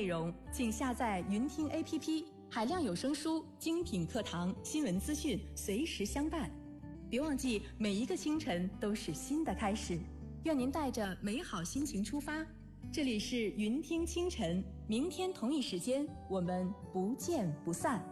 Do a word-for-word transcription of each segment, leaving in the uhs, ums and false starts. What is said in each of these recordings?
内容，请下载云听 A P P， 海量有声书、精品课堂、新闻资讯随时相伴。别忘记，每一个清晨都是新的开始。愿您带着美好心情出发。这里是云听清晨，明天同一时间我们不见不散。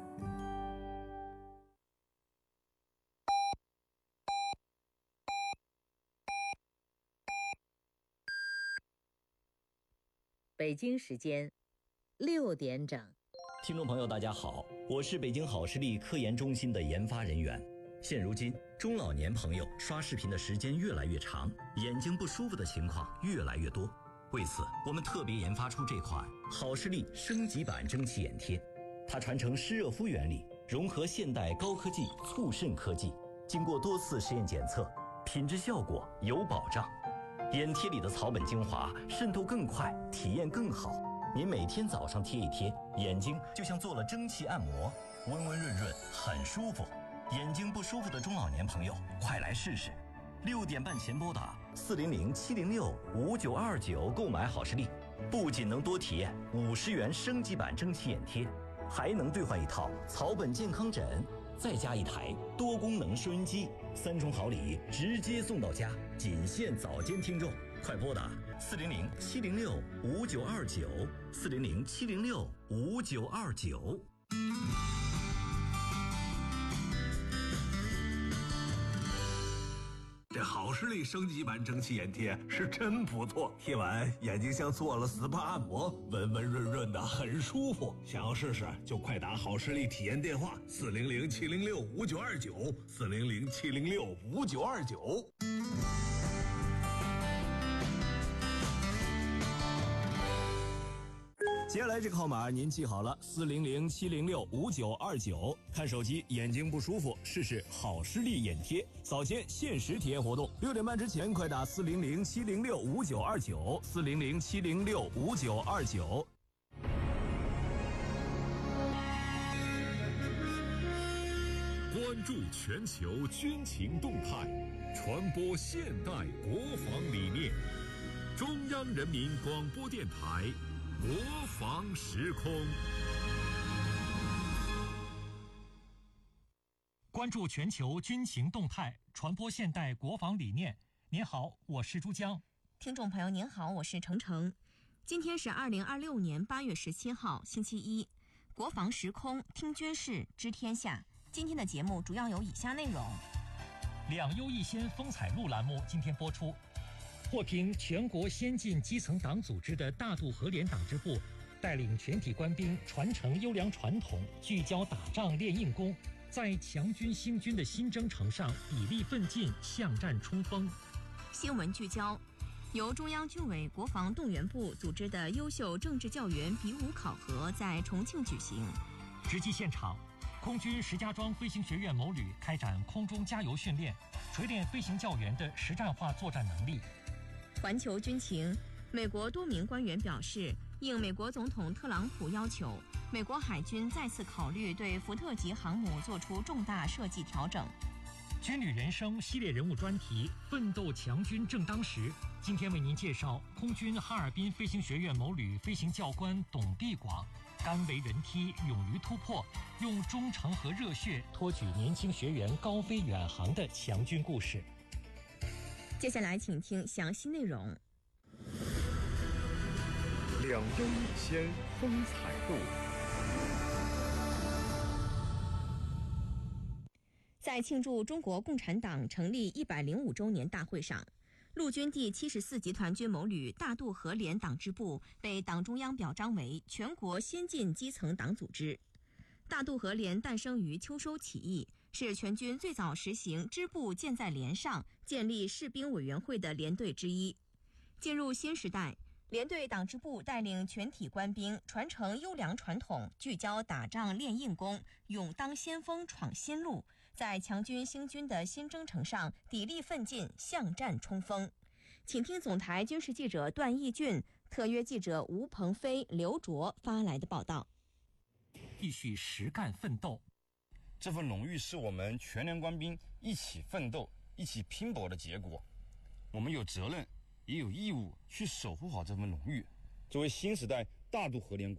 北京时间六点整。 听众朋友大家好，我是北京好视力科研中心的研发人员。现如今中老年朋友刷视频的时间越来越长，眼睛不舒服的情况越来越多。为此，我们特别研发出这款好视力升级版蒸汽眼贴，它传承湿热敷原理，融合现代高科技促渗科技，经过多次实验检测，品质效果有保障。眼贴里的草本精华渗透更快，体验更好。您每天早上贴一贴，眼睛就像做了蒸汽按摩，温温润润，很舒服。眼睛不舒服的中老年朋友，快来试试。六点半前拨打四零零七零六五九二九购买好视力，不仅能多体验五十元升级版蒸汽眼贴，还能兑换一套草本健康枕，再加一台多功能收音机，三重好礼直接送到家，仅限早间听众。快拨打四零零七零六五九二九四零零七零六五九二九。 这好视力升级版蒸汽眼贴是真不错，贴完眼睛像做了 S P A 按摩，温温润润的，很舒服。想要试试就快打好视力体验电话四零零七零六五九二九四零零七零六五九二九。 接下来这个号码您记好了，四零零七零六五九二九。看手机眼睛不舒服，试试好视力眼贴，早间限时体验活动，六点半之前快打四零零七零六五九二九四零零七零六五九二九。 关注全球军情动态，传播现代国防理念。中央人民广播电台国防时空， 关注全球军情动态，传播现代国防理念。您好，我是珠江。 听众朋友您好，我是程程。今天是二零二六年八月十七号，星期一。国防时空，听军事，知天下。今天的节目主要有以下内容： 两优一先风采录栏目今天播出。获评全国先进基层党组织的大渡河联党支部，带领全体官兵传承优良传统，聚焦打仗练硬功，在强军兴军的新征程上砥砺奋进，向战冲锋。 新闻聚焦：由中央军委国防动员部组织的优秀政治教员比武考核在重庆举行。 直击现场，空军石家庄飞行学院某旅开展空中加油训练，锤炼飞行教员的实战化作战能力。 环球军情，美国多名官员表示，应美国总统特朗普要求，美国海军再次考虑对福特级航母做出重大设计调整。 军旅人生系列人物专题，奋斗强军正当时。今天为您介绍空军哈尔滨飞行学院某旅飞行教官董必广，甘为人梯，勇于突破，用忠诚和热血托举年轻学员高飞远航的强军故事。 接下来请听详细内容。 两优一先风采录。 在庆祝中国共产党成立一百零五周年大会上，陆军第七十四集团军某旅大渡河联党支部被党中央表彰为全国先进基层党组织。大渡河联诞生于秋收起义，是全军最早实行支部建在连上、建立士兵委员会的连队之一。进入新时代，连队党支部带领全体官兵传承优良传统，聚焦打仗练硬功，勇当先锋闯新路，在强军兴军的新征程上砥砺奋进，向战冲锋。请听总台军事记者段义俊、特约记者吴鹏飞、刘卓发来的报道。 继续实干奋斗， 这份荣誉是我们全连官兵一起奋斗、一起拼搏的结果。我们有责任，也有义务去守护好这份荣誉。作为新时代大渡河联